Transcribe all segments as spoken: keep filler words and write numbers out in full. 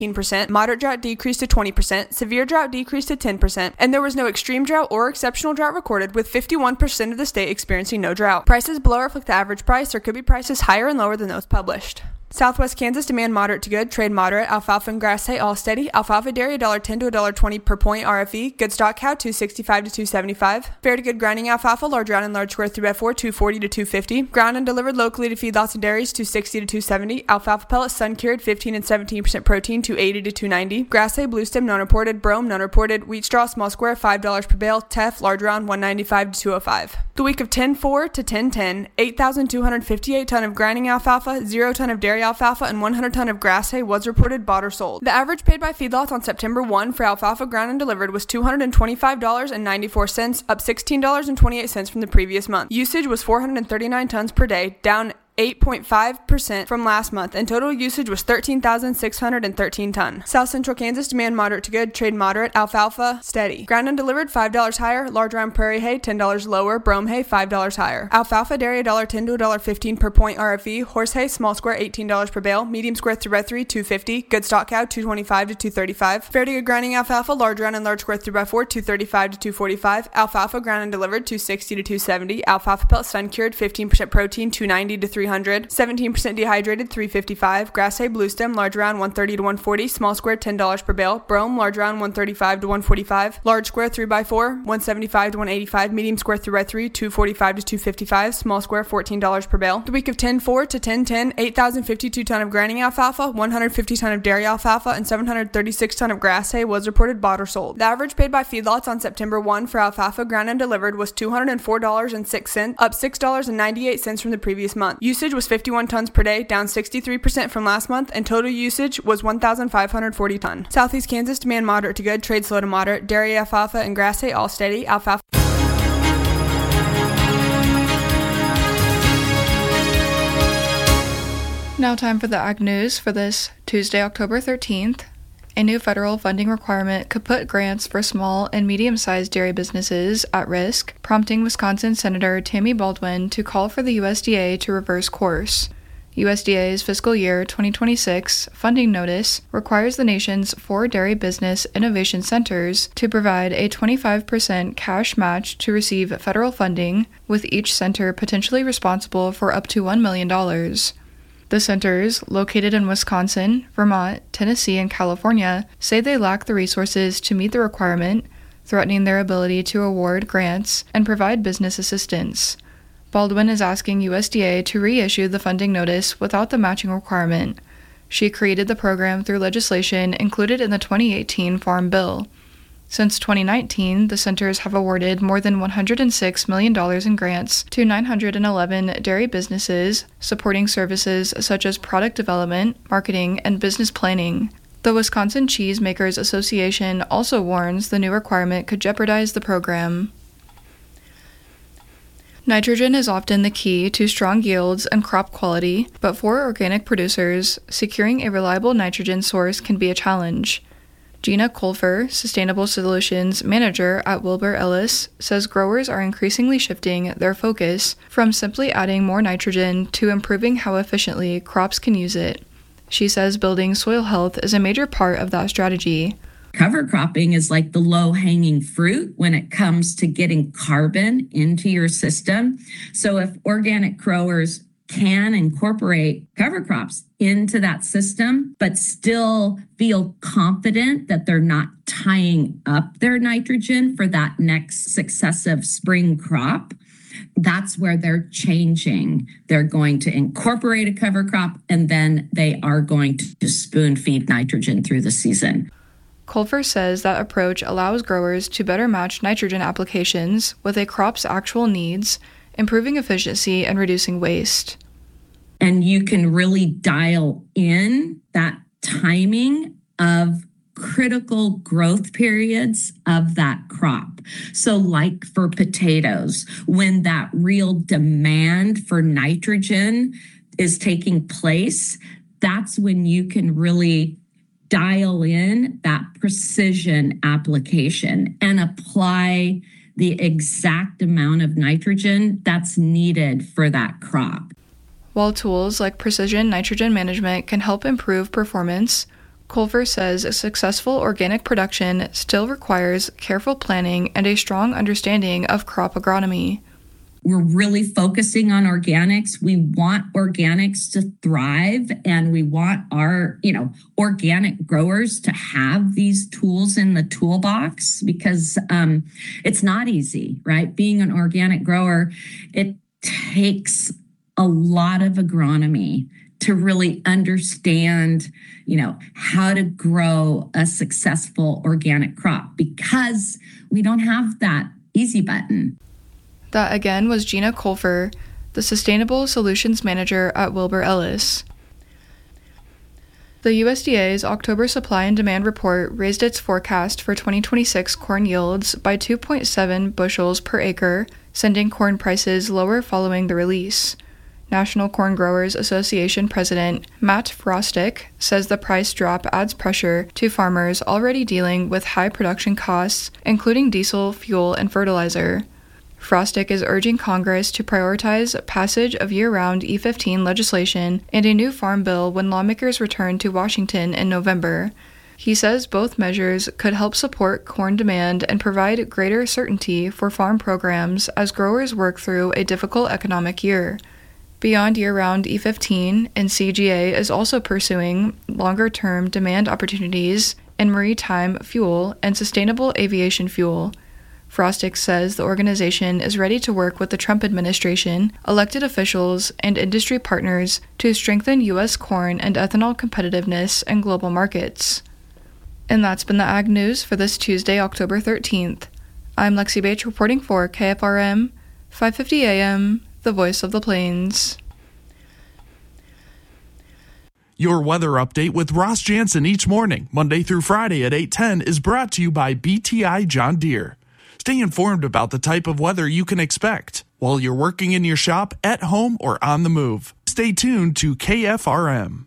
percent, moderate drought decreased to twenty percent, severe drought decreased to ten percent, and there was no extreme drought or exceptional drought recorded, with fifty-one percent of the state experiencing no drought. Prices below reflect the average price. There could be prices higher and lower than those published. Southwest Kansas demand moderate to good, trade moderate, alfalfa and grass hay all steady, alfalfa dairy one dollar ten to one dollar twenty per point R F E, good stock cow two sixty-five to two seventy-five, fair to good grinding alfalfa, large round and large square three by four two forty to two fifty, ground and delivered locally to feedlots and dairies two sixty to two seventy, alfalfa pellets sun cured fifteen and seventeen percent protein two eighty to two ninety, grass hay blue stem non reported, brome non reported, wheat straw small square five dollars per bale, teff large round one ninety-five to two oh five. The week of ten four to ten ten, eight thousand two hundred fifty-eight ton of grinding alfalfa, zero ton of dairy alfalfa, and one hundred ton of grass hay was reported bought or sold. The average paid by feedlots on September first for alfalfa ground and delivered was two hundred twenty-five dollars and ninety-four cents, up sixteen dollars and twenty-eight cents from the previous month. Usage was four hundred thirty-nine tons per day, down eight point five percent from last month, and total usage was thirteen thousand six hundred thirteen ton. South Central Kansas demand moderate to good, trade moderate, alfalfa steady. Ground and delivered five dollars higher, large round prairie hay ten dollars lower, brome hay five dollars higher. Alfalfa dairy one dollar ten to one dollar fifteen per point R F E, horse hay small square eighteen dollars per bale, medium square three by three two fifty, good stock cow two twenty-five to two thirty-five, fair to good grinding alfalfa, large round and large square three by four two thirty-five to two forty-five, alfalfa ground and delivered two sixty to two seventy, alfalfa pellet sun cured fifteen percent protein two ninety to three hundred, seventeen percent dehydrated three fifty-five, grass hay blue stem large round one thirty to one forty, small square ten dollars per bale, brome large round one thirty-five to one forty-five, large square three by four one seventy-five to one eighty-five, medium square three by three two forty-five to two fifty-five, small square fourteen dollars per bale. The week of ten four to ten ten, eight thousand fifty-two ton of grinding alfalfa, one hundred fifty ton of dairy alfalfa, and seven hundred thirty-six ton of grass hay was reported bought or sold. The average paid by feedlots on September first for alfalfa ground and delivered was two hundred four dollars and six cents, up six dollars and ninety-eight cents from the previous month. Usage was fifty-one tons per day, down sixty-three percent from last month, and total usage was one thousand five hundred forty ton. Southeast Kansas demand moderate to good, trade slow to moderate, dairy alfalfa and grass hay all steady, alfalfa. Now time for the Ag News for this Tuesday, October thirteenth. A new federal funding requirement could put grants for small and medium-sized dairy businesses at risk, prompting Wisconsin Senator Tammy Baldwin to call for the U S D A to reverse course. U S D A's fiscal year twenty twenty-six funding notice requires the nation's four dairy business innovation centers to provide a twenty-five percent cash match to receive federal funding, with each center potentially responsible for up to one million dollars. The centers, located in Wisconsin, Vermont, Tennessee, and California, say they lack the resources to meet the requirement, threatening their ability to award grants and provide business assistance. Baldwin is asking U S D A to reissue the funding notice without the matching requirement. She created the program through legislation included in the twenty eighteen Farm Bill. Since twenty nineteen, the centers have awarded more than one hundred six million dollars in grants to nine hundred eleven dairy businesses, supporting services such as product development, marketing, and business planning. The Wisconsin Cheese Makers Association also warns the new requirement could jeopardize the program. Nitrogen is often the key to strong yields and crop quality, but for organic producers, securing a reliable nitrogen source can be a challenge. Gina Colfer, Sustainable Solutions Manager at Wilbur Ellis, says growers are increasingly shifting their focus from simply adding more nitrogen to improving how efficiently crops can use it. She says building soil health is a major part of that strategy. Cover cropping is like the low-hanging fruit when it comes to getting carbon into your system. So if organic growers can incorporate cover crops into that system, but still feel confident that they're not tying up their nitrogen for that next successive spring crop, that's where they're changing. They're going to incorporate a cover crop, and then they are going to spoon feed nitrogen through the season. Colfer says that approach allows growers to better match nitrogen applications with a crop's actual needs, improving efficiency and reducing waste. And you can really dial in that timing of critical growth periods of that crop. So like for potatoes, when that real demand for nitrogen is taking place, that's when you can really dial in that precision application and apply the exact amount of nitrogen that's needed for that crop. While tools like precision nitrogen management can help improve performance, Colfer says a successful organic production still requires careful planning and a strong understanding of crop agronomy. We're really focusing on organics. We want organics to thrive, and we want our, you know, organic growers to have these tools in the toolbox, because um, it's not easy, right? Being an organic grower, it takes a lot of agronomy to really understand, you know, how to grow a successful organic crop, because we don't have that easy button. That again was Gina Colfer, the Sustainable Solutions Manager at Wilbur Ellis. The U S D A's October Supply and Demand Report raised its forecast for twenty twenty-six corn yields by two point seven bushels per acre, sending corn prices lower following the release. National Corn Growers Association President Matt Frostick says the price drop adds pressure to farmers already dealing with high production costs, including diesel, fuel, and fertilizer. Frostick is urging Congress to prioritize passage of year-round E fifteen legislation and a new farm bill when lawmakers return to Washington in November. He says both measures could help support corn demand and provide greater certainty for farm programs as growers work through a difficult economic year. Beyond year-round E fifteen, N C G A is also pursuing longer-term demand opportunities in maritime fuel and sustainable aviation fuel. Frostick says the organization is ready to work with the Trump administration, elected officials, and industry partners to strengthen U S corn and ethanol competitiveness in global markets. And that's been the Ag News for this Tuesday, October thirteenth. I'm Lexi Bates reporting for K F R M, five fifty A M, the Voice of the Plains. Your weather update with Ross Jansen each morning, Monday through Friday at eight ten, is brought to you by B T I John Deere. Stay informed about the type of weather you can expect while you're working in your shop, at home, or on the move. Stay tuned to K F R M.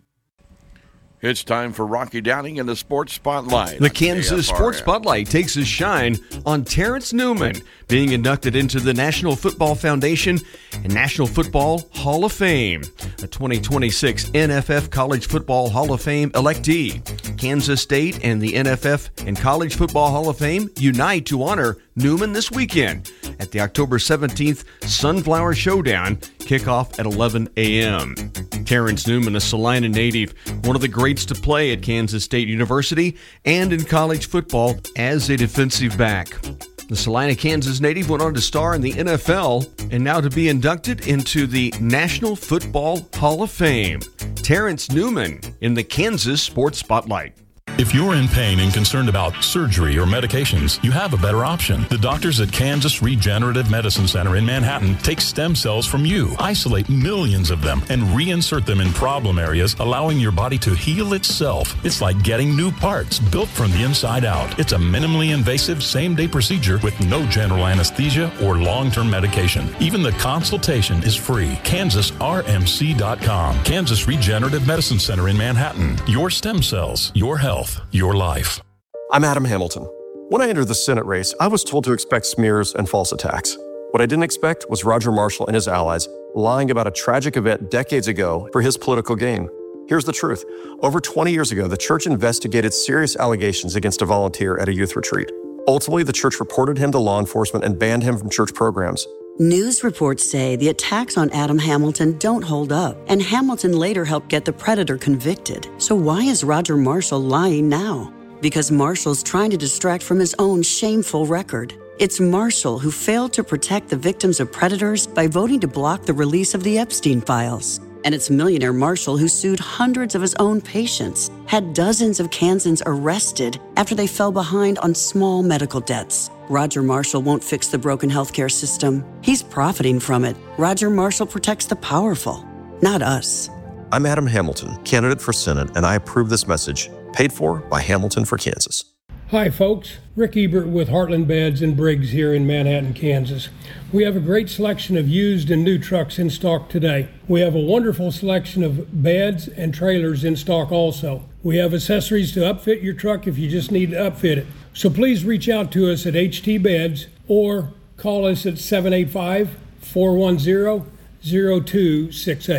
It's time for Rocky Downing in the Sports Spotlight. The Kansas Sports Spotlight takes a shine on Terrence Newman being inducted into the National Football Foundation and National Football Hall of Fame, a twenty twenty-six N F F College Football Hall of Fame electee. Kansas State and the N F F and College Football Hall of Fame unite to honor Newman this weekend at the October seventeenth Sunflower Showdown, kickoff at eleven a.m. Terrence Newman, a Salina native, one of the greats to play at Kansas State University and in college football as a defensive back. The Salina, Kansas native went on to star in the N F L and now to be inducted into the National Football Hall of Fame. Terrence Newman in the Kansas Sports Spotlight. If you're in pain and concerned about surgery or medications, you have a better option. The doctors at Kansas Regenerative Medicine Center in Manhattan take stem cells from you, isolate millions of them, and reinsert them in problem areas, allowing your body to heal itself. It's like getting new parts built from the inside out. It's a minimally invasive same-day procedure with no general anesthesia or long-term medication. Even the consultation is free. Kansas R M C dot com. Kansas Regenerative Medicine Center in Manhattan. Your stem cells, your health. Your life. I'm Adam Hamilton. When I entered the Senate race, I was told to expect smears and false attacks. What I didn't expect was Roger Marshall and his allies lying about a tragic event decades ago for his political gain. Here's the truth. Over twenty years ago, the church investigated serious allegations against a volunteer at a youth retreat. Ultimately, the church reported him to law enforcement and banned him from church programs. News reports say the attacks on Adam Hamilton don't hold up, and Hamilton later helped get the predator convicted. So why is Roger Marshall lying now? Because Marshall's trying to distract from his own shameful record. It's Marshall who failed to protect the victims of predators by voting to block the release of the Epstein files. And it's millionaire Marshall who sued hundreds of his own patients, had dozens of Kansans arrested after they fell behind on small medical debts. Roger Marshall won't fix the broken healthcare system. He's profiting from it. Roger Marshall protects the powerful, not us. I'm Adam Hamilton, candidate for Senate, and I approve this message, paid for by Hamilton for Kansas. Hi folks, Rick Ebert with Heartland Beds and Briggs here in Manhattan, Kansas. We have a great selection of used and new trucks in stock today. We have a wonderful selection of beds and trailers in stock also. We have accessories to upfit your truck if you just need to upfit it. So please reach out to us at H T Beds or call us at seven eight five, four one zero, zero two six eight.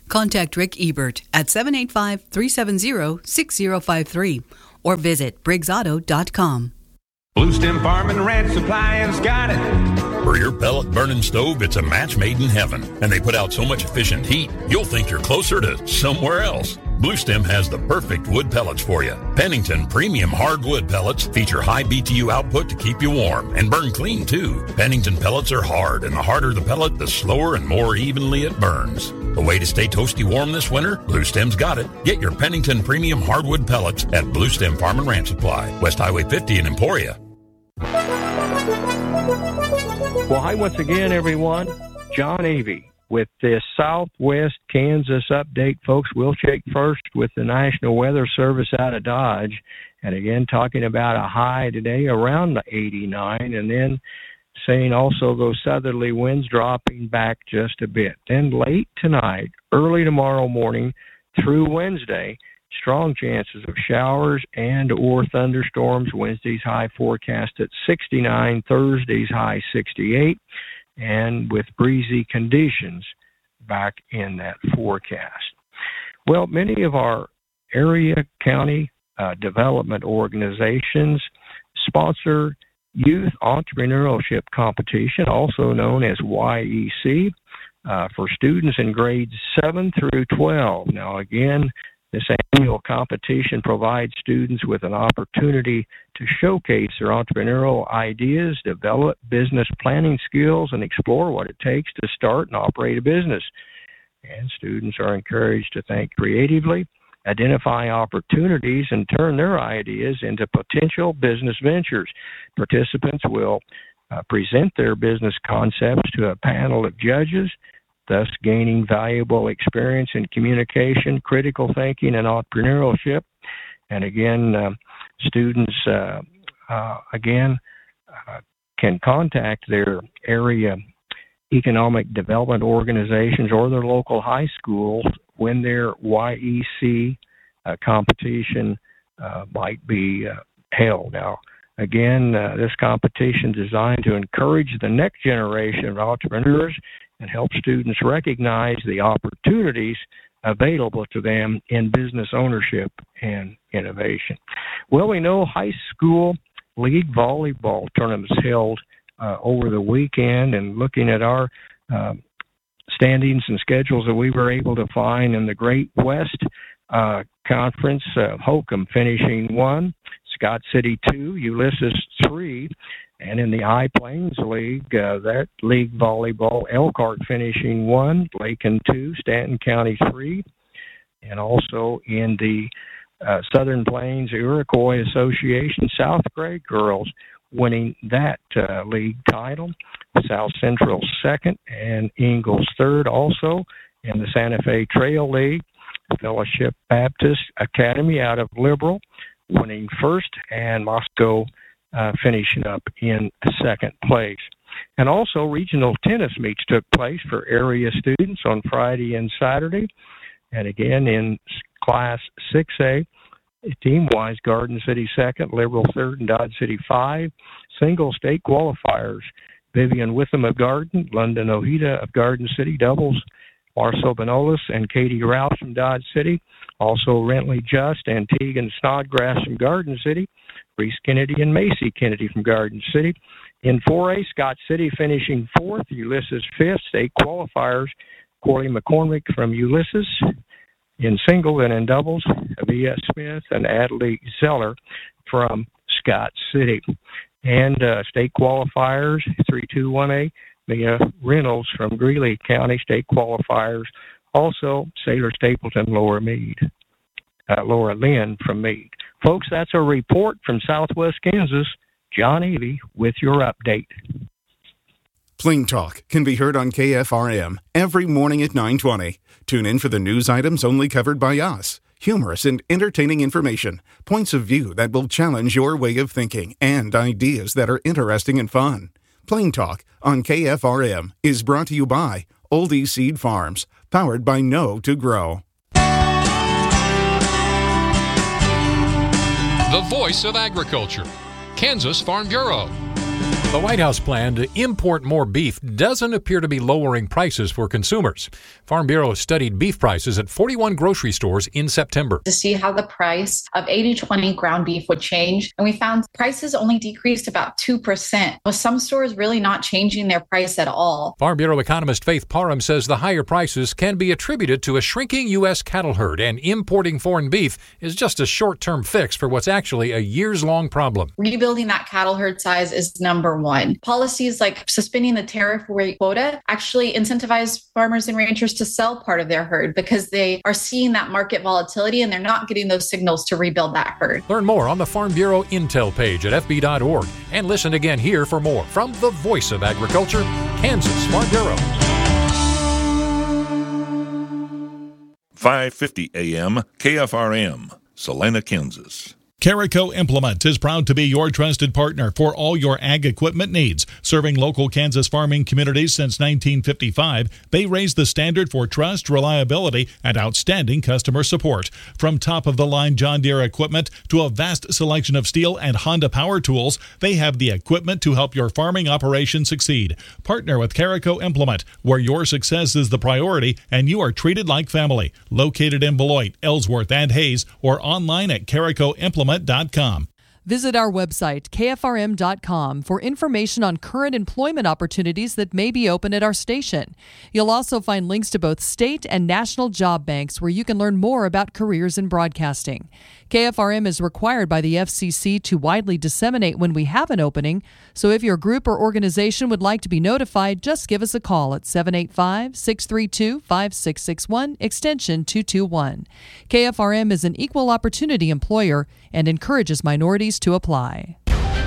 Contact Rick Ebert at seven eight five, three seven zero, six zero five three or visit briggs auto dot com. Blue Stem Farm and Ranch Supplying's got it. For your pellet burning stove, it's a match made in heaven. And they put out so much efficient heat, you'll think you're closer to somewhere else. Blue Stem has the perfect wood pellets for you. Pennington Premium Hardwood Pellets feature high B T U output to keep you warm and burn clean, too. Pennington pellets are hard, and the harder the pellet, the slower and more evenly it burns. A way to stay toasty warm this winter? Blue Stem's got it. Get your Pennington Premium Hardwood Pellets at Blue Stem Farm and Ranch Supply, West Highway fifty in Emporia. Well, hi once again, everyone. John Avey with this Southwest Kansas update, folks. We'll check first with the National Weather Service out of Dodge. And again, talking about a high today around the eighty-nine, and then saying also those southerly winds dropping back just a bit. Then late tonight, early tomorrow morning through Wednesday, strong chances of showers and or thunderstorms. Wednesday's high forecast at sixty-nine, Thursday's high sixty-eight, and with breezy conditions back in that forecast. Well, many of our area county uh, development organizations sponsor Youth Entrepreneurship Competition, also known as Y E C, uh, for students in grades seven through twelve. Now, again, this annual competition provides students with an opportunity to showcase their entrepreneurial ideas, develop business planning skills, and explore what it takes to start and operate a business. And students are encouraged to think creatively, identify opportunities, and turn their ideas into potential business ventures. Participants will uh, present their business concepts to a panel of judges, thus gaining valuable experience in communication, critical thinking, and entrepreneurship. And again, uh, students, uh, uh, again, uh, can contact their area economic development organizations or their local high schools when their Y E C uh, competition uh, might be uh, held. Now, again, uh, this competition is designed to encourage the next generation of entrepreneurs and help students recognize the opportunities available to them in business ownership and innovation. Well, we know high school league volleyball tournaments held uh, over the weekend, and looking at our uh, standings and schedules that we were able to find in the Great West uh, Conference, uh, Holcomb finishing one, Scott City two, Ulysses three. And in the High Plains League, uh, that league volleyball, Elkhart finishing one, Lakin two, Stanton County three. And also in the uh, Southern Plains Iroquois Association, South Gray girls winning that uh, league title. South Central second and Ingalls third. Also in the Santa Fe Trail League, Fellowship Baptist Academy out of Liberal winning first, and Moscow Uh, finishing up in second place. And also regional tennis meets took place for area students on Friday and Saturday. And again, in Class six A, team-wise, Garden City second, Liberal third, and Dodge City five. Single state qualifiers, Vivian Witham of Garden, London Ojeda of Garden City, doubles, Marcel Benolis and Katie Rouse from Dodge City. Also Rentley Just and Tegan Snodgrass from Garden City. Reese Kennedy and Macy Kennedy from Garden City. In four A, Scott City finishing fourth, Ulysses fifth, state qualifiers, Corley McCormick from Ulysses. In singles and in doubles, Avia Smith and Adley Zeller from Scott City. And uh, state qualifiers, three two one A, Mia Reynolds from Greeley County, state qualifiers. Also, Sailor Stapleton, Laura Meade, uh, Laura Lynn from Meade. Folks, that's a report from Southwest Kansas. John Avey with your update. Plain Talk can be heard on K F R M every morning at nine twenty. Tune in for the news items only covered by us. Humorous and entertaining information, points of view that will challenge your way of thinking, and ideas that are interesting and fun. Plain Talk on K F R M is brought to you by Oldie Seed Farms, powered by Know to Grow. The voice of agriculture, Kansas Farm Bureau. The White House plan to import more beef doesn't appear to be lowering prices for consumers. Farm Bureau studied beef prices at forty-one grocery stores in September to see how the price of eighty twenty ground beef would change. And we found prices only decreased about two percent, with some stores really not changing their price at all. Farm Bureau economist Faith Parham says the higher prices can be attributed to a shrinking U S cattle herd, and importing foreign beef is just a short-term fix for what's actually a years-long problem. Rebuilding that cattle herd size is number one. Policies like suspending the tariff rate quota actually incentivize farmers and ranchers to sell part of their herd because they are seeing that market volatility and they're not getting those signals to rebuild that herd. Learn more on the Farm Bureau Intel page at f b dot org and listen again here for more from the Voice of Agriculture, Kansas Farm Bureau. five fifty A M K F R M, Salina, Kansas. Carico Implement is proud to be your trusted partner for all your ag equipment needs. Serving local Kansas farming communities since nineteen fifty-five, they raise the standard for trust, reliability, and outstanding customer support. From top-of-the-line John Deere equipment to a vast selection of Steel and Honda power tools, they have the equipment to help your farming operation succeed. Partner with Carico Implement, where your success is the priority and you are treated like family. Located in Beloit, Ellsworth, and Hayes, or online at carico implement dot com. Visit our website, k f r m dot com, for information on current employment opportunities that may be open at our station. You'll also find links to both state and national job banks where you can learn more about careers in broadcasting. K F R M is required by the F C C to widely disseminate when we have an opening, so if your group or organization would like to be notified, just give us a call at seven eight five, six three two, five six six one, extension two two one. K F R M is an equal opportunity employer and encourages minorities to apply.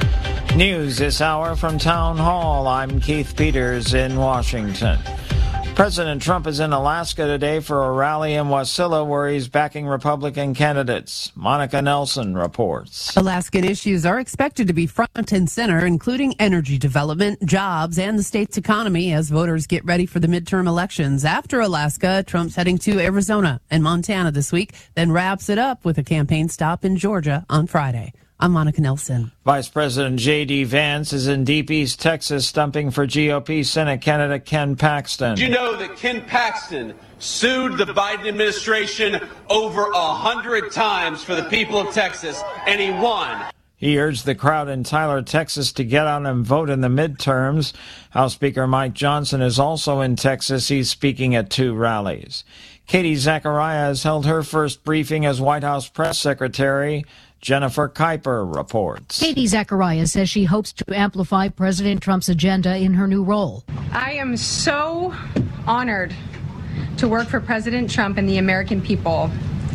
News this hour from Town Hall. I'm Keith Peters in Washington. President Trump is in Alaska today for a rally in Wasilla where he's backing Republican candidates. Monica Nelson reports. Alaskan issues are expected to be front and center, including energy development, jobs, and the state's economy as voters get ready for the midterm elections. After Alaska, Trump's heading to Arizona and Montana this week, then wraps it up with a campaign stop in Georgia on Friday. I'm Monica Nelson. Vice President J D. Vance is in Deep East Texas stumping for G O P Senate candidate Ken Paxton. Did you know that Ken Paxton sued the Biden administration over a hundred times for the people of Texas, and he won? He urged the crowd in Tyler, Texas to get out and vote in the midterms. House Speaker Mike Johnson is also in Texas. He's speaking at two rallies. Katie Zachariah has held her first briefing as White House press secretary. Jennifer Kuiper reports. Katie Zachariah says she hopes to amplify President Trump's agenda in her new role. I am so honored to work for President Trump and the American people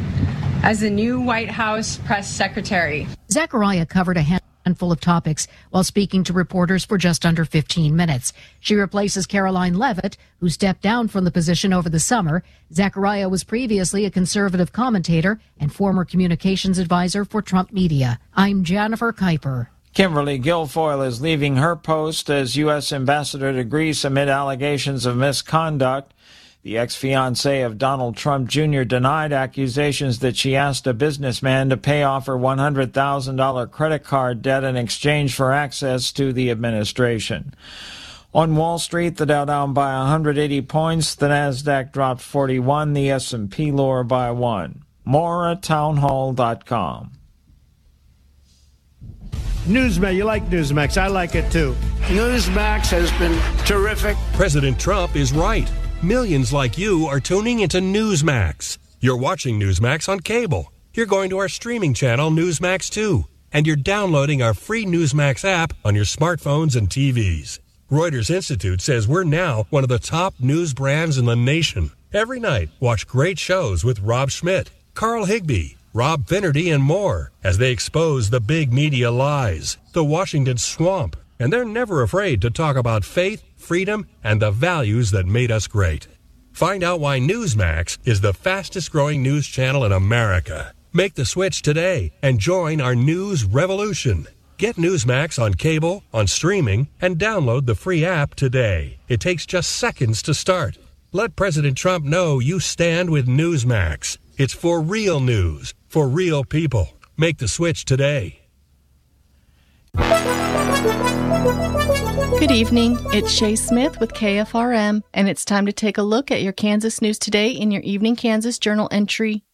as the new White House press secretary. Zachariah covered a handful of topics while speaking to reporters for just under fifteen minutes. She replaces Caroline Leavitt, who stepped down from the position over the summer. Zachariah was previously a conservative commentator and former communications advisor for Trump Media. I'm Jennifer Kuiper. Kimberly Guilfoyle is leaving her post as U S ambassador to Greece amid allegations of misconduct. The ex-fiancée of Donald Trump Junior denied accusations that she asked a businessman to pay off her one hundred thousand dollars credit card debt in exchange for access to the administration. On Wall Street, the Dow down by one hundred eighty points, the Nasdaq dropped forty-one, the S and P lower by one. More at townhall dot com. Newsmax, you like Newsmax. I like it too. Newsmax has been terrific. President Trump is right. Millions like you are tuning into Newsmax. You're watching Newsmax on cable. You're going to our streaming channel, Newsmax two. And you're downloading our free Newsmax app on your smartphones and T Vs. Reuters Institute says we're now one of the top news brands in the nation. Every night, watch great shows with Rob Schmidt, Carl Higbie, Rob Finnerty, and more as they expose the big media lies, the Washington swamp. And they're never afraid to talk about faith, freedom, and the values that made us great. Find out why Newsmax is the fastest growing news channel in America. Make the switch today and join our news revolution. Get Newsmax on cable, on streaming, and download the free app today. It takes just seconds to start. Let President Trump know you stand with Newsmax. It's for real news, for real people. Make the switch today. Good evening. It's Shay Smith with K F R M, and it's time to take a look at your Kansas news today in your Evening Kansas Journal entry.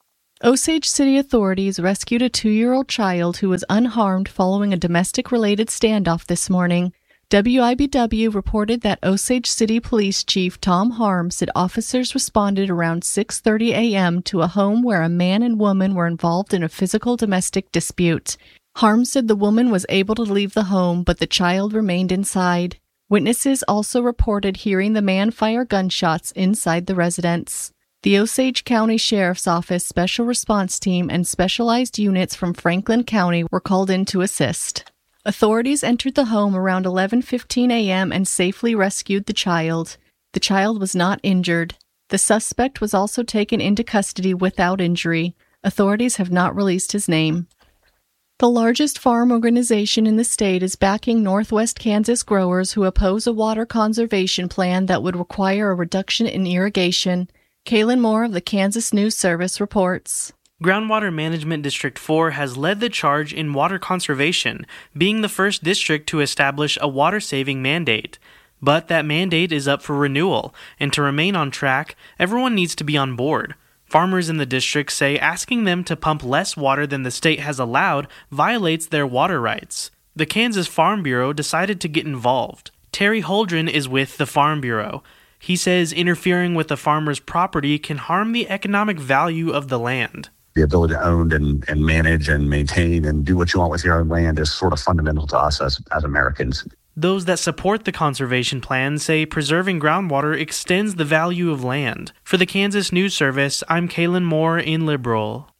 Osage City authorities rescued a two-year-old child who was unharmed following a domestic-related standoff this morning. W I B W reported that Osage City Police Chief Tom Harm said officers responded around six thirty a.m. to a home where a man and woman were involved in a physical domestic dispute. Harm said the woman was able to leave the home, but the child remained inside. Witnesses also reported hearing the man fire gunshots inside the residence. The Osage County Sheriff's Office Special Response Team and specialized units from Franklin County were called in to assist. Authorities entered the home around eleven fifteen a.m. and safely rescued the child. The child was not injured. The suspect was also taken into custody without injury. Authorities have not released his name. The largest farm organization in the state is backing Northwest Kansas growers who oppose a water conservation plan that would require a reduction in irrigation. Kaylin Moore of the Kansas News Service reports. Groundwater Management District four has led the charge in water conservation, being the first district to establish a water-saving mandate. But that mandate is up for renewal, and to remain on track, everyone needs to be on board. Farmers in the district say asking them to pump less water than the state has allowed violates their water rights. The Kansas Farm Bureau decided to get involved. Terry Holdren is with the Farm Bureau. He says interfering with a farmer's property can harm the economic value of the land. The ability to own and, and manage and maintain and do what you want with your own land is sort of fundamental to us as, as Americans. Those that support the conservation plan say preserving groundwater extends the value of land. For the Kansas News Service, I'm Kaylin Moore in Liberal.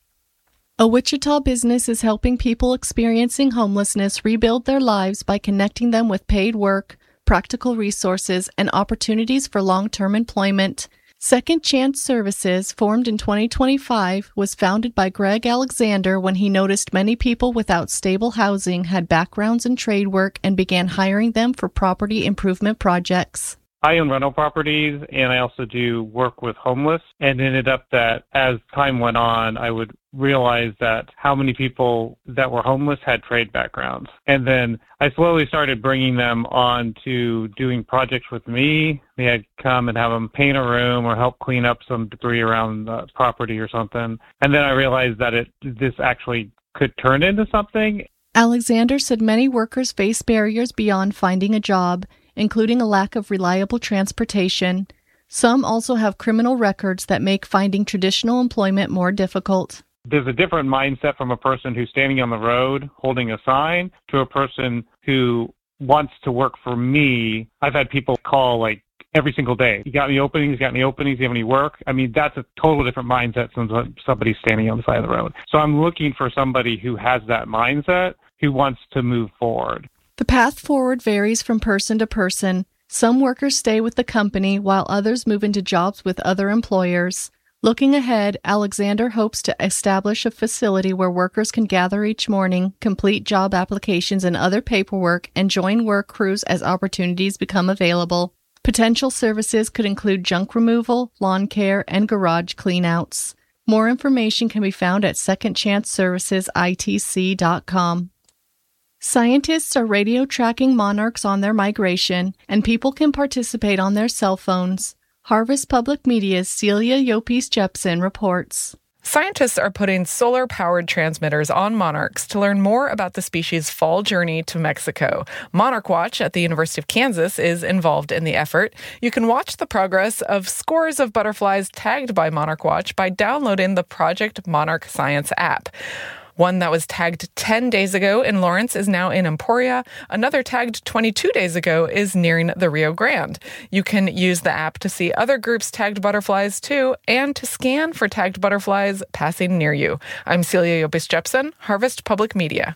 A Wichita business is helping people experiencing homelessness rebuild their lives by connecting them with paid work, practical resources, and opportunities for long-term employment. Second Chance Services, formed in twenty twenty-five, was founded by Greg Alexander when he noticed many people without stable housing had backgrounds in trade work and began hiring them for property improvement projects. I own rental properties, and I also do work with homeless, and it ended up that as time went on, I would realize that how many people that were homeless had trade backgrounds. And then I slowly started bringing them on to doing projects with me. They had come and have them paint a room or help clean up some debris around the property or something. And then I realized that it this actually could turn into something. Alexander said many workers face barriers beyond finding a job, including a lack of reliable transportation. Some also have criminal records that make finding traditional employment more difficult. There's a different mindset from a person who's standing on the road holding a sign to a person who wants to work for me. I've had people call like every single day. You got any openings? You got any openings? You have any work? I mean, that's a total different mindset than somebody standing on the side of the road. So I'm looking for somebody who has that mindset, who wants to move forward. The path forward varies from person to person. Some workers stay with the company while others move into jobs with other employers. Looking ahead, Alexander hopes to establish a facility where workers can gather each morning, complete job applications and other paperwork, and join work crews as opportunities become available. Potential services could include junk removal, lawn care, and garage cleanouts. More information can be found at second chance services I T C dot com. Scientists are radio tracking monarchs on their migration, and people can participate on their cell phones. Harvest Public Media's Celia Yopes Jepson reports. Scientists are putting solar-powered transmitters on monarchs to learn more about the species' fall journey to Mexico. Monarch Watch at the University of Kansas is involved in the effort. You can watch the progress of scores of butterflies tagged by Monarch Watch by downloading the Project Monarch Science app. One that was tagged ten days ago in Lawrence is now in Emporia. Another tagged twenty-two days ago is nearing the Rio Grande. You can use the app to see other groups' tagged butterflies too, and to scan for tagged butterflies passing near you. I'm Celia Yopes Jepson, Harvest Public Media.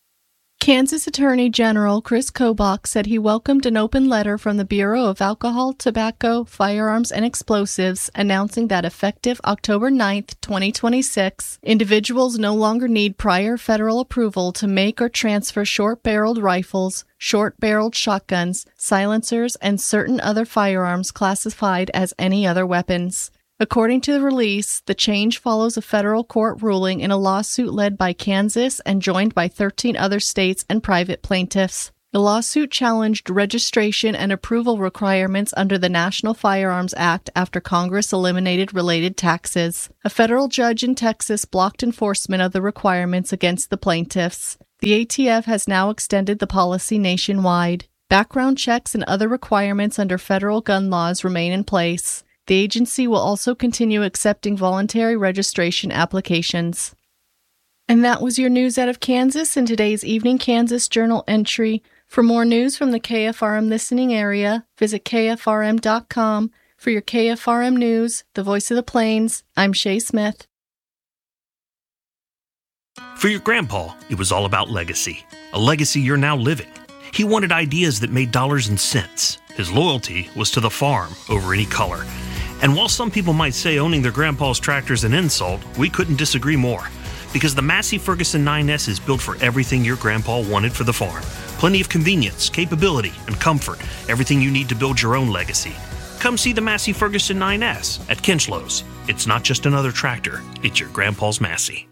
Kansas Attorney General Chris Kobach said he welcomed an open letter from the Bureau of Alcohol, Tobacco, Firearms, and Explosives announcing that effective October ninth, twenty twenty-six, individuals no longer need prior federal approval to make or transfer short-barreled rifles, short-barreled shotguns, silencers, and certain other firearms classified as any other weapons. According to the release, the change follows a federal court ruling in a lawsuit led by Kansas and joined by thirteen other states and private plaintiffs. The lawsuit challenged registration and approval requirements under the National Firearms Act after Congress eliminated related taxes. A federal judge in Texas blocked enforcement of the requirements against the plaintiffs. The A T F has now extended the policy nationwide. Background checks and other requirements under federal gun laws remain in place. The agency will also continue accepting voluntary registration applications. And that was your news out of Kansas in today's Evening Kansas Journal entry. For more news from the K F R M listening area, visit K F R M dot com. For your K F R M News, the voice of the Plains, I'm Shay Smith. For your grandpa, it was all about legacy. A legacy you're now living. He wanted ideas that made dollars and cents. His loyalty was to the farm over any color. And while some people might say owning their grandpa's tractor is an insult, we couldn't disagree more. Because the Massey Ferguson nine S is built for everything your grandpa wanted for the farm. Plenty of convenience, capability, and comfort. Everything you need to build your own legacy. Come see the Massey Ferguson nine S at Kinchlows. It's not just another tractor, it's your grandpa's Massey.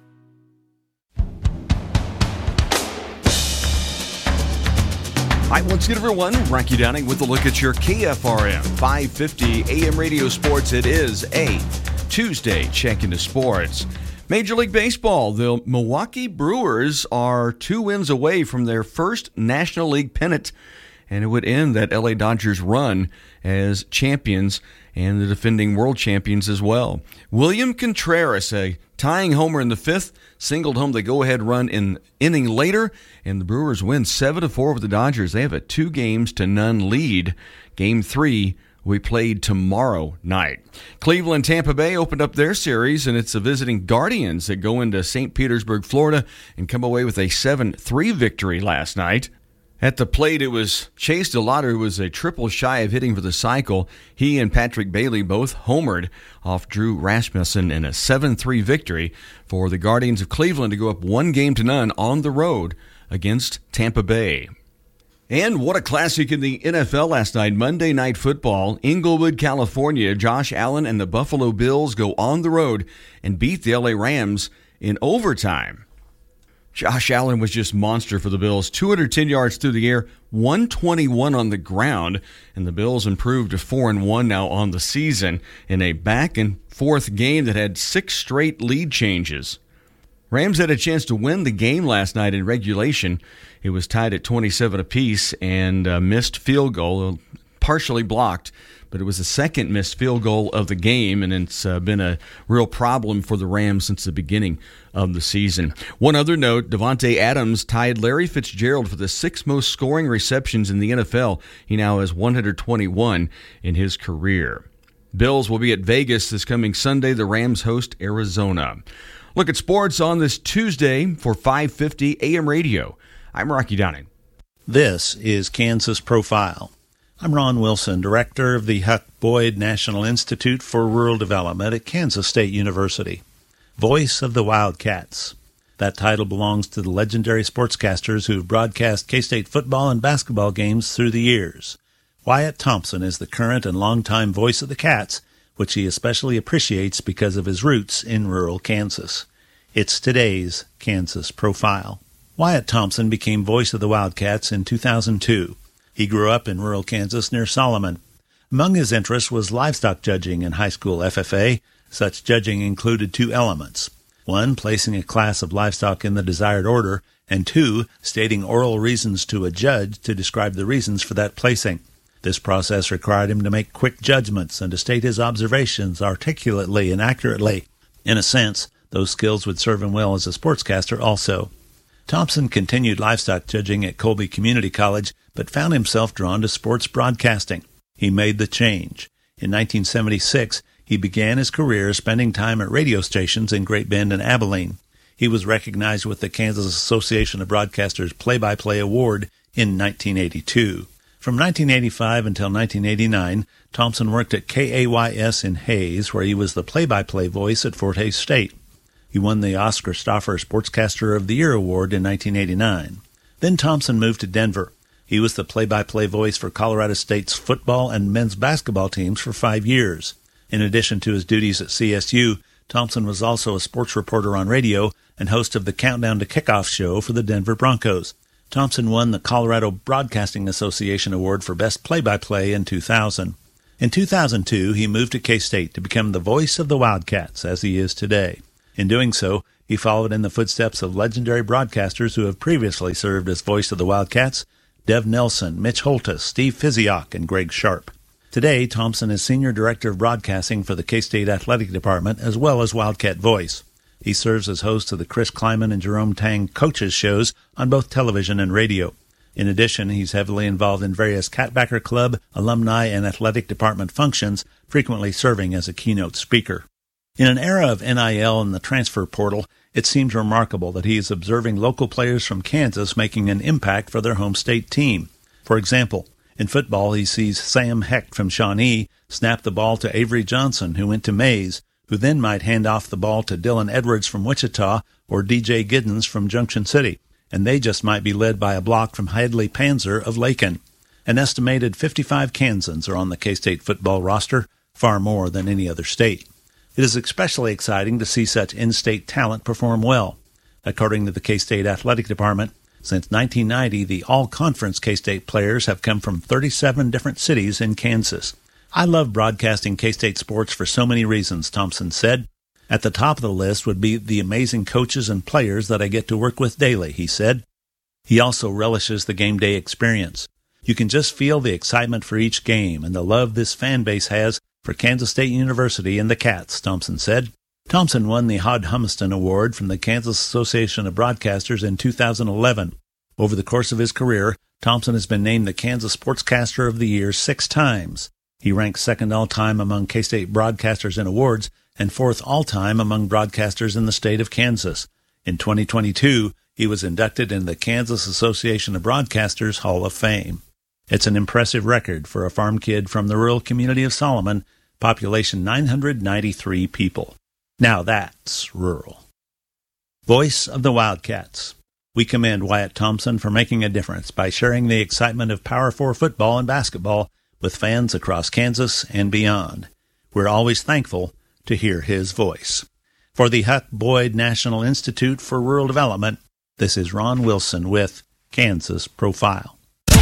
All right, once again, everyone, Rocky Downing with a look at your K F R M five fifty A M radio sports. It is a Tuesday check into sports. Major League Baseball, the Milwaukee Brewers are two wins away from their first National League pennant, and it would end that L A Dodgers run as champions and the defending world champions as well. William Contreras, a tying homer in the fifth, singled home the go-ahead run in inning later, and the Brewers win seven to four over the Dodgers. They have a two games to none lead. Game three we played tomorrow night. Cleveland, Tampa Bay opened up their series, and it's the visiting Guardians that go into Saint Petersburg, Florida, and come away with a seven three victory last night. At the plate, it was Chase DeLauder, who was a triple shy of hitting for the cycle. He and Patrick Bailey both homered off Drew Rasmussen in a seven three victory for the Guardians of Cleveland to go up one game to none on the road against Tampa Bay. And what a classic in the N F L last night. Monday Night Football, Inglewood, California. Josh Allen and the Buffalo Bills go on the road and beat the L A Rams in overtime. Josh Allen was just monster for the Bills. two hundred ten yards through the air, one twenty-one on the ground, and the Bills improved to four and one now on the season in a back-and-forth game that had six straight lead changes. Rams had a chance to win the game last night in regulation. It was tied at twenty-seven apiece and a missed field goal, partially blocked, but it was the second missed field goal of the game, and it's uh, been a real problem for the Rams since the beginning of the season. One other note, Davante Adams tied Larry Fitzgerald for the sixth most scoring receptions in the N F L. He now has one hundred twenty-one in his career. Bills will be at Vegas this coming Sunday. The Rams host Arizona. Look at sports on this Tuesday for five fifty A M radio. I'm Rocky Downing. This is Kansas Profile. I'm Ron Wilson, director of the Huck Boyd National Institute for Rural Development at Kansas State University. Voice of the Wildcats. That title belongs to the legendary sportscasters who've broadcast K-State football and basketball games through the years. Wyatt Thompson is the current and longtime voice of the Cats, which he especially appreciates because of his roots in rural Kansas. It's today's Kansas Profile. Wyatt Thompson became voice of the Wildcats in two thousand two. He grew up in rural Kansas near Solomon. Among his interests was livestock judging in high school F F A. Such judging included two elements. One, placing a class of livestock in the desired order, and two, stating oral reasons to a judge to describe the reasons for that placing. This process required him to make quick judgments and to state his observations articulately and accurately. In a sense, those skills would serve him well as a sportscaster also. Thompson continued livestock judging at Colby Community College, but found himself drawn to sports broadcasting. He made the change. In nineteen seventy-six, he began his career spending time at radio stations in Great Bend and Abilene. He was recognized with the Kansas Association of Broadcasters Play-by-Play Award in nineteen eighty-two. From nineteen eighty-five until nineteen eighty-nine, Thompson worked at K A Y S in Hays, where he was the play-by-play voice at Fort Hays State. He won the Oscar Stauffer Sportscaster of the Year Award in nineteen eighty-nine. Then Thompson moved to Denver. He was the play-by-play voice for Colorado State's football and men's basketball teams for five years. In addition to his duties at C S U, Thompson was also a sports reporter on radio and host of the Countdown to Kickoff show for the Denver Broncos. Thompson won the Colorado Broadcasting Association Award for Best Play-by-Play in two thousand. In two thousand two, he moved to K-State to become the voice of the Wildcats, as he is today. In doing so, he followed in the footsteps of legendary broadcasters who have previously served as voice of the Wildcats: Dev Nelson, Mitch Holtis, Steve Physiok, and Greg Sharp. Today, Thompson is Senior Director of Broadcasting for the K-State Athletic Department, as well as Wildcat Voice. He serves as host of the Chris Kleiman and Jerome Tang Coaches shows on both television and radio. In addition, he's heavily involved in various Catbacker Club, alumni, and athletic department functions, frequently serving as a keynote speaker. In an era of N I L and the transfer portal, it seems remarkable that he is observing local players from Kansas making an impact for their home state team. For example, in football, he sees Sam Hecht from Shawnee snap the ball to Avery Johnson, who went to Mays, who then might hand off the ball to Dylan Edwards from Wichita or D J Giddens from Junction City, and they just might be led by a block from Hadley Panzer of Lakin. An estimated fifty-five Kansans are on the K-State football roster, far more than any other state. It is especially exciting to see such in-state talent perform well. According to the K-State Athletic Department, since nineteen ninety, the all-conference K-State players have come from thirty-seven different cities in Kansas. I love broadcasting K-State sports for so many reasons, Thompson said. At the top of the list would be the amazing coaches and players that I get to work with daily, he said. He also relishes the game day experience. You can just feel the excitement for each game and the love this fan base has for Kansas State University and the Cats, Thompson said. Thompson won the Hod Humiston Award from the Kansas Association of Broadcasters in two thousand eleven. Over the course of his career, Thompson has been named the Kansas Sportscaster of the Year six times. He ranks second all-time among K-State broadcasters in awards and fourth all-time among broadcasters in the state of Kansas. In twenty twenty-two, he was inducted into the Kansas Association of Broadcasters Hall of Fame. It's an impressive record for a farm kid from the rural community of Solomon, population nine hundred ninety-three people. Now that's rural. Voice of the Wildcats. We commend Wyatt Thompson for making a difference by sharing the excitement of Power Four football and basketball with fans across Kansas and beyond. We're always thankful to hear his voice. For the Huck Boyd National Institute for Rural Development, this is Ron Wilson with Kansas Profile.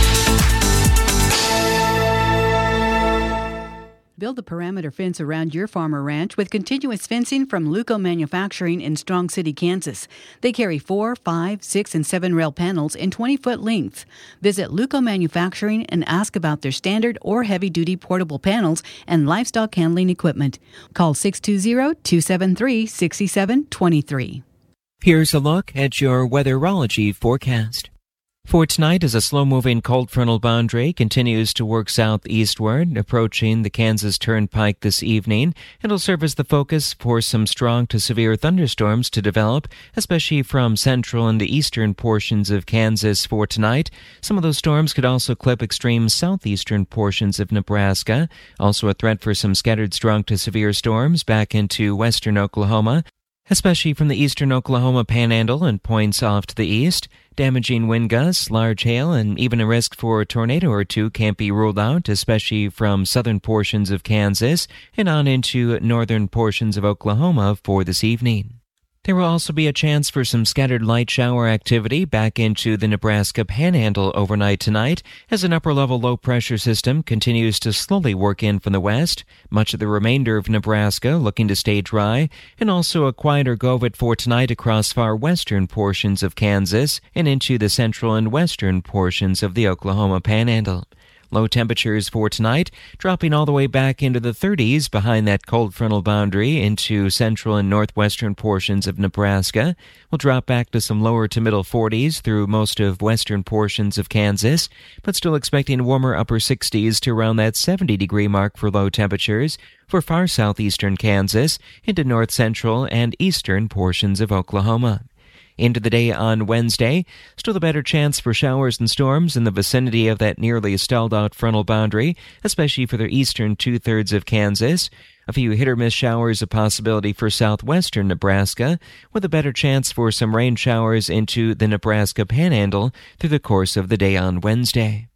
Build a perimeter fence around your farm or ranch with continuous fencing from Luco Manufacturing in Strong City, Kansas. They carry four, five, six, and seven rail panels in twenty-foot lengths. Visit Luco Manufacturing and ask about their standard or heavy-duty portable panels and livestock handling equipment. Call six two zero, two seven three, six seven two three. Here's a look at your weatherology forecast. For tonight, as a slow-moving cold frontal boundary continues to work southeastward, approaching the Kansas Turnpike this evening, it'll serve as the focus for some strong to severe thunderstorms to develop, especially from central and the eastern portions of Kansas for tonight. Some of those storms could also clip extreme southeastern portions of Nebraska. Also a threat for some scattered strong to severe storms back into western Oklahoma, especially from the eastern Oklahoma panhandle and points off to the east. Damaging wind gusts, large hail, and even a risk for a tornado or two can't be ruled out, especially from southern portions of Kansas and on into northern portions of Oklahoma for this evening. There will also be a chance for some scattered light shower activity back into the Nebraska panhandle overnight tonight as an upper-level low-pressure system continues to slowly work in from the west. Much of the remainder of Nebraska looking to stay dry, and also a quieter go of it for tonight across far western portions of Kansas and into the central and western portions of the Oklahoma panhandle. Low temperatures for tonight, dropping all the way back into the thirties behind that cold frontal boundary into central and northwestern portions of Nebraska. We'll drop back to some lower to middle forties through most of western portions of Kansas, but still expecting warmer upper sixties to around that seventy degree mark for low temperatures for far southeastern Kansas into north central and eastern portions of Oklahoma. Into the day on Wednesday, still a better chance for showers and storms in the vicinity of that nearly stalled-out frontal boundary, especially for the eastern two-thirds of Kansas. A few hit-or-miss showers a possibility for southwestern Nebraska, with a better chance for some rain showers into the Nebraska panhandle through the course of the day on Wednesday.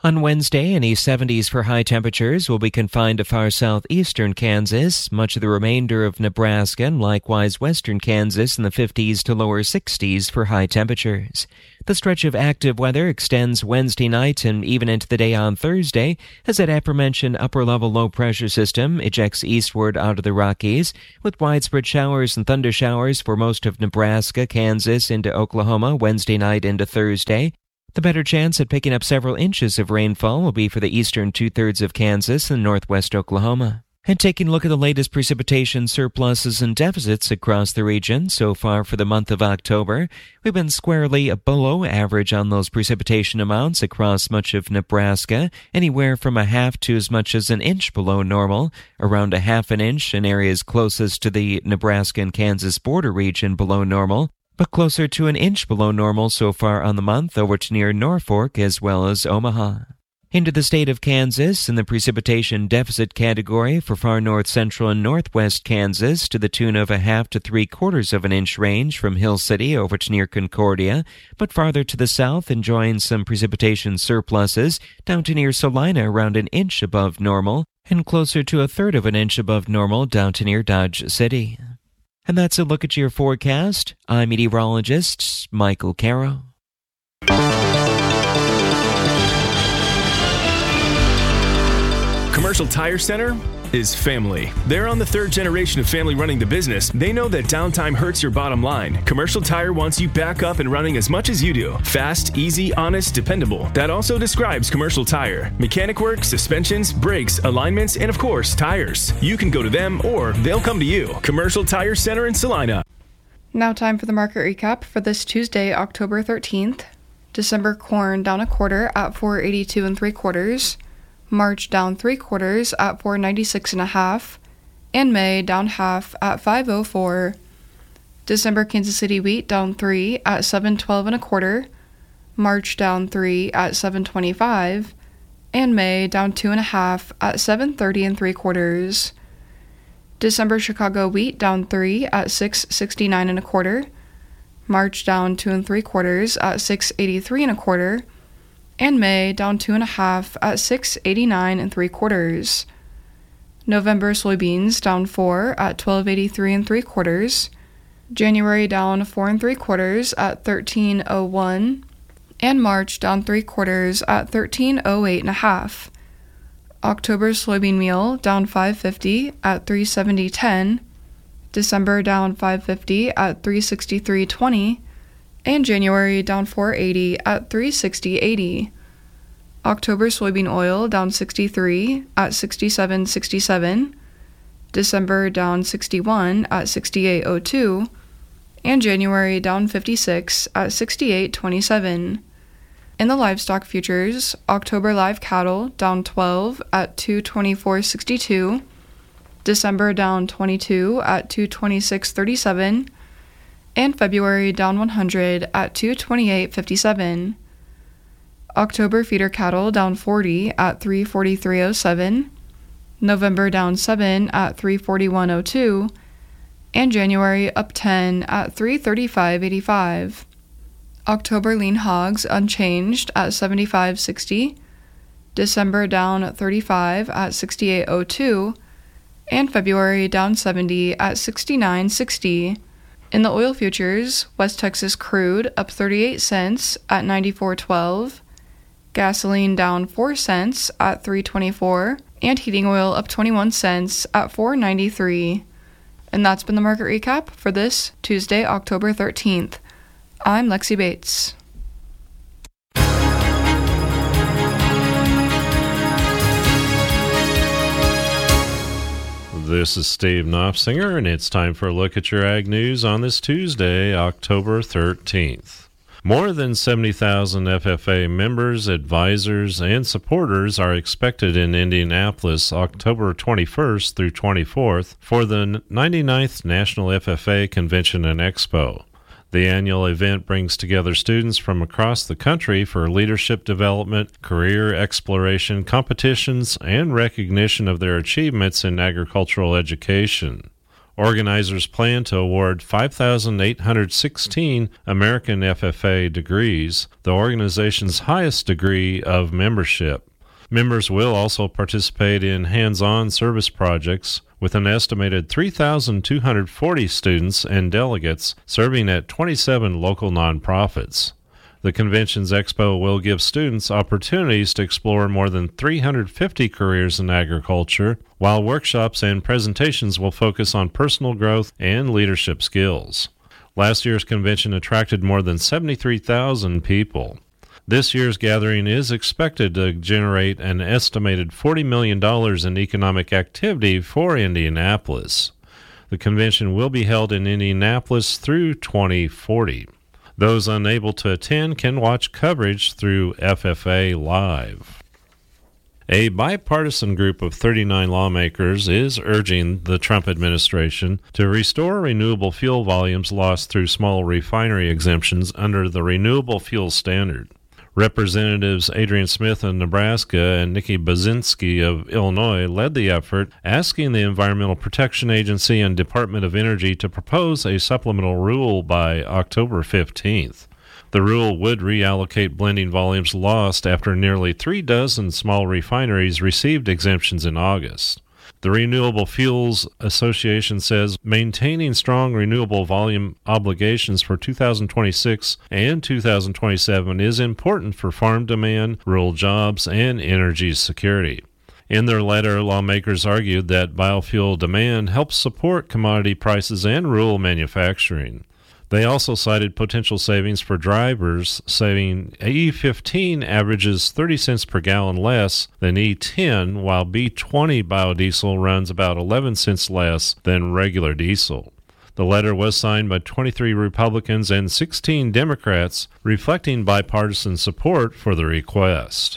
On Wednesday, any seventies for high temperatures will be confined to far southeastern Kansas, much of the remainder of Nebraska, and likewise western Kansas in the fifties to lower sixties for high temperatures. The stretch of active weather extends Wednesday night and even into the day on Thursday as that aforementioned upper-level low-pressure system ejects eastward out of the Rockies, with widespread showers and thunder showers for most of Nebraska, Kansas, into Oklahoma Wednesday night into Thursday. The better chance at picking up several inches of rainfall will be for the eastern two-thirds of Kansas and northwest Oklahoma. And taking a look at the latest precipitation surpluses and deficits across the region so far for the month of October, we've been squarely below average on those precipitation amounts across much of Nebraska, anywhere from a half to as much as an inch below normal, around a half an inch in areas closest to the Nebraska and Kansas border region below normal, but closer to an inch below normal so far on the month over to near Norfolk as well as Omaha. Into the state of Kansas in the precipitation deficit category for far north central and northwest Kansas to the tune of a half to three quarters of an inch range from Hill City over to near Concordia, but farther to the south enjoying some precipitation surpluses down to near Salina around an inch above normal and closer to a third of an inch above normal down to near Dodge City. And that's a look at your forecast. I'm meteorologist Michael Caro. Commercial Tire Center is family. They're on the third generation of family running the business. They know that downtime hurts your bottom line. Commercial Tire wants you back up and running as much as you do. Fast, easy, honest, dependable. That also describes Commercial Tire. Mechanic work, suspensions, brakes, alignments, and of course, tires. You can go to them or they'll come to you. Commercial Tire Center in Salina. Now time for the market recap for this Tuesday, October thirteenth. December corn down a quarter at four eighty-two and three quarters. March down three quarters at four ninety-six and a half, and May down half at five oh four. December Kansas City wheat down three at seven twelve and a quarter, March down three at seven twenty-five, and May down two and a half at seven thirty and three quarters. December Chicago wheat down three at six sixty-nine and a quarter, March down two and three quarters at six eighty-three and a quarter, and May down two and a half at six eighty-nine and three quarters. November soybeans down four at twelve eighty-three and three quarters. January down four and three quarters at thirteen oh one, and March down three quarters at thirteen oh eight and a half. October soybean meal down five fifty at three seventy ten. December down five fifty at three sixty-three twenty. And January down four eighty at three sixty eighty. October soybean oil down sixty-three at sixty-seven sixty-seven. December down sixty-one at sixty-eight oh two. And January down fifty-six at sixty-eight twenty-seven. In the livestock futures, October live cattle down twelve at two twenty-four sixty-two. December down twenty-two at two twenty-six thirty-seven. And February down one hundred at two twenty-eight fifty-seven. October feeder cattle down forty at three forty-three oh seven. November down seven at three forty-one oh two. And January up ten at three thirty-five eighty-five. October lean hogs unchanged at seventy-five sixty. December down thirty-five at sixty-eight oh two. And February down seventy at sixty-nine sixty. In the oil futures, West Texas crude up thirty-eight cents at ninety-four twelve, gasoline down four cents at three twenty-four, and heating oil up twenty-one cents at four ninety-three. And that's been the market recap for this Tuesday, October thirteenth. I'm Lexi Bates. This is Steve Knopfsinger, and it's time for a look at your ag news on this Tuesday, October thirteenth. More than seventy thousand F F A members, advisors, and supporters are expected in Indianapolis October twenty-first through twenty-fourth for the ninety-ninth National F F A Convention and Expo. The annual event brings together students from across the country for leadership development, career exploration, competitions, and recognition of their achievements in agricultural education. Organizers plan to award five thousand eight hundred sixteen American F F A degrees, the organization's highest degree of membership. Members will also participate in hands-on service projects with an estimated three thousand two hundred forty students and delegates serving at twenty-seven local nonprofits. The convention's expo will give students opportunities to explore more than three hundred fifty careers in agriculture, while workshops and presentations will focus on personal growth and leadership skills. Last year's convention attracted more than seventy-three thousand people. This year's gathering is expected to generate an estimated forty million dollars in economic activity for Indianapolis. The convention will be held in Indianapolis through twenty forty. Those unable to attend can watch coverage through F F A Live. A bipartisan group of thirty-nine lawmakers is urging the Trump administration to restore renewable fuel volumes lost through small refinery exemptions under the Renewable Fuel Standard. Representatives Adrian Smith of Nebraska and Nikki Baczynski of Illinois led the effort, asking the Environmental Protection Agency and Department of Energy to propose a supplemental rule by October fifteenth. The rule would reallocate blending volumes lost after nearly three dozen small refineries received exemptions in August. The Renewable Fuels Association says maintaining strong renewable volume obligations for two thousand twenty-six and two thousand twenty-seven is important for farm demand, rural jobs, and energy security. In their letter, lawmakers argued that biofuel demand helps support commodity prices and rural manufacturing. They also cited potential savings for drivers, saying E fifteen averages thirty cents per gallon less than E ten, while B twenty biodiesel runs about eleven cents less than regular diesel. The letter was signed by twenty-three Republicans and sixteen Democrats, reflecting bipartisan support for the request.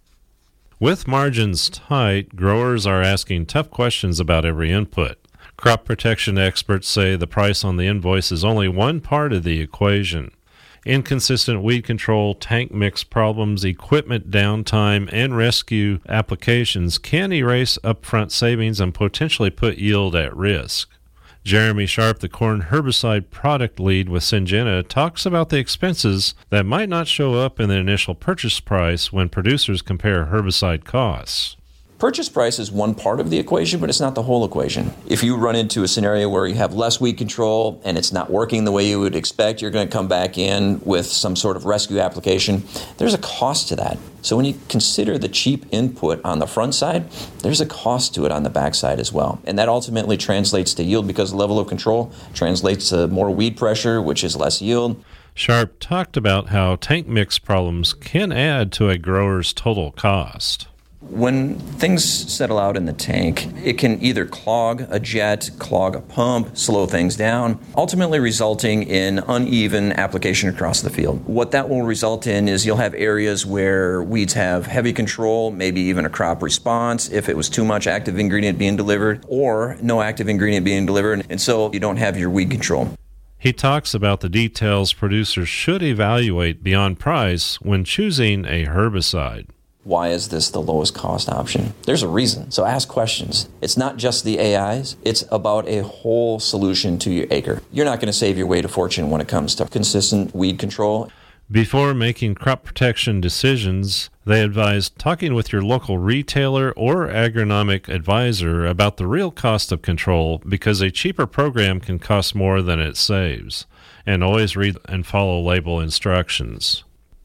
With margins tight, growers are asking tough questions about every input. Crop protection experts say the price on the invoice is only one part of the equation. Inconsistent weed control, tank mix problems, equipment downtime, and rescue applications can erase upfront savings and potentially put yield at risk. Jeremy Sharp, the corn herbicide product lead with Syngenta, talks about the expenses that might not show up in the initial purchase price when producers compare herbicide costs. Purchase price is one part of the equation, but it's not the whole equation. If you run into a scenario where you have less weed control and it's not working the way you would expect, you're going to come back in with some sort of rescue application. There's a cost to that. So when you consider the cheap input on the front side, there's a cost to it on the back side as well. And that ultimately translates to yield because the level of control translates to more weed pressure, which is less yield. Sharp talked about how tank mix problems can add to a grower's total cost. When things settle out in the tank, it can either clog a jet, clog a pump, slow things down, ultimately resulting in uneven application across the field. What that will result in is you'll have areas where weeds have heavy control, maybe even a crop response if it was too much active ingredient being delivered, or no active ingredient being delivered, and so you don't have your weed control. He talks about the details producers should evaluate beyond price when choosing a herbicide. Why is this the lowest cost option? There's a reason. So ask questions. It's not just the A Is. It's about a whole solution to your acre. You're not going to save your way to fortune when it comes to consistent weed control. Before making crop protection decisions, they advise talking with your local retailer or agronomic advisor about the real cost of control, because a cheaper program can cost more than it saves. And always read and follow label instructions.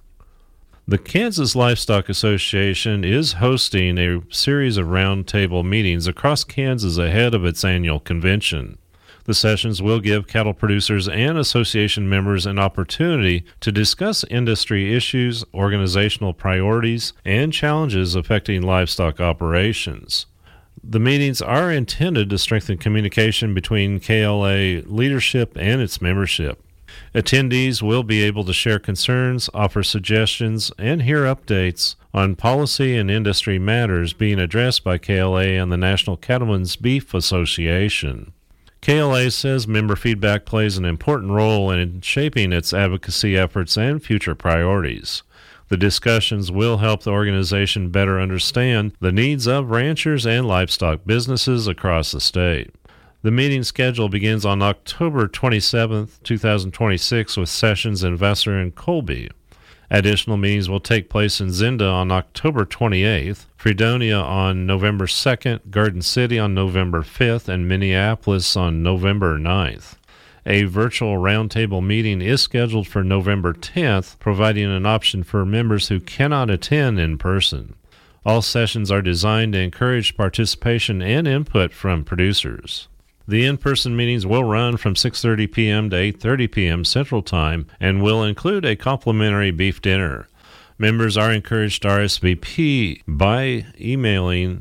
The Kansas Livestock Association is hosting a series of roundtable meetings across Kansas ahead of its annual convention. The sessions will give cattle producers and association members an opportunity to discuss industry issues, organizational priorities, and challenges affecting livestock operations. The meetings are intended to strengthen communication between K L A leadership and its membership. Attendees will be able to share concerns, offer suggestions, and hear updates on policy and industry matters being addressed by K L A and the National Cattlemen's Beef Association. K L A says member feedback plays an important role in shaping its advocacy efforts and future priorities. The discussions will help the organization better understand the needs of ranchers and livestock businesses across the state. The meeting schedule begins on October twenty-seventh, twenty twenty-six, with sessions in Vassar and Colby. Additional meetings will take place in Zenda on October twenty-eighth, Fredonia on November second, Garden City on November fifth, and Minneapolis on November ninth. A virtual roundtable meeting is scheduled for November tenth, providing an option for members who cannot attend in person. All sessions are designed to encourage participation and input from producers. The in-person meetings will run from six thirty p.m. to eight thirty p.m. Central Time and will include a complimentary beef dinner. Members are encouraged to R S V P by emailing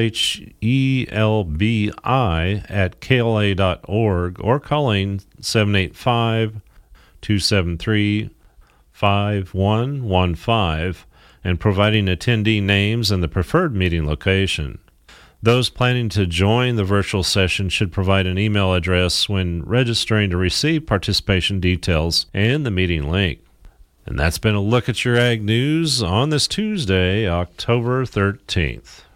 shelbi at k l a dot org or calling seven eight five, two seven three, five one one five and providing attendee names and the preferred meeting location. Those planning to join the virtual session should provide an email address when registering to receive participation details and the meeting link. And that's been a look at your ag news on this Tuesday, October thirteenth.